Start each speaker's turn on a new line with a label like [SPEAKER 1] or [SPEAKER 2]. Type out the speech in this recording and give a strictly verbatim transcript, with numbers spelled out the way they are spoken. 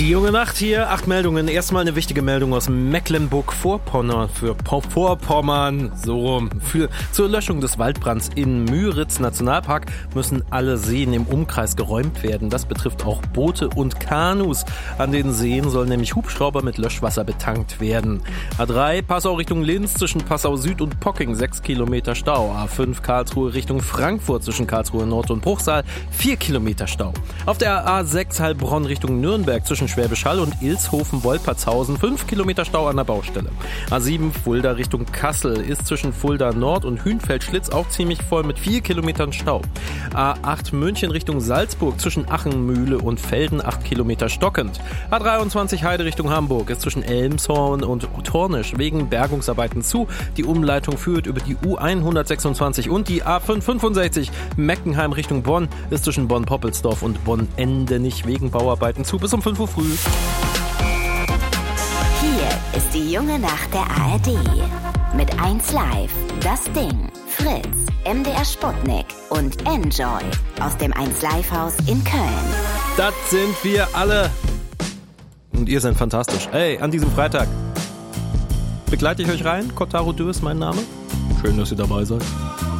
[SPEAKER 1] Die junge Nacht hier, acht Meldungen. Erstmal eine wichtige Meldung aus Mecklenburg-Vorpommern, für Vorpommern, so rum. Für, zur Löschung des Waldbrands in Müritz Nationalpark müssen alle Seen im Umkreis geräumt werden. Das betrifft auch Boote und Kanus. An den Seen sollen nämlich Hubschrauber mit Löschwasser betankt werden. A drei, Passau Richtung Linz zwischen Passau Süd und Pocking, sechs Kilometer Stau. A fünf, Karlsruhe Richtung Frankfurt zwischen Karlsruhe Nord und Bruchsal, vier Kilometer Stau. Auf der A sechs, Heilbronn Richtung Nürnberg zwischen Schwäbisch Hall und Ilshofen-Wolpertshausen, fünf Kilometer Stau an der Baustelle. A sieben, Fulda Richtung Kassel ist zwischen Fulda Nord und Hünfeld-Schlitz auch ziemlich voll mit vier Kilometern Stau. A acht, München Richtung Salzburg zwischen Achenmühle und Felden, acht Kilometer stockend. A dreiundzwanzig, Heide Richtung Hamburg ist zwischen Elmshorn und Tornisch wegen Bergungsarbeiten zu. Die Umleitung führt über die U hundertsechsundzwanzig und die A fünfhundertfünfundsechzig, Meckenheim Richtung Bonn ist zwischen Bonn-Poppelsdorf und Bonn-Endenich wegen Bauarbeiten zu bis um fünf Uhr früh.
[SPEAKER 2] Hier ist die junge Nacht der A R D. Mit eins Live, Das Ding, Fritz, M D R Sputnik und Enjoy aus dem eins Live Haus in Köln.
[SPEAKER 1] Das sind wir alle. Und ihr seid fantastisch. Ey, an diesem Freitag begleite ich euch rein. Kotaro Dö ist mein Name. Schön, dass ihr dabei seid.